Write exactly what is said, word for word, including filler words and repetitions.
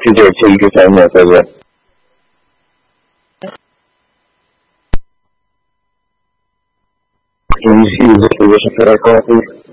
ठीक है, खेल के सामने आता है। Can you see the position for that call, please?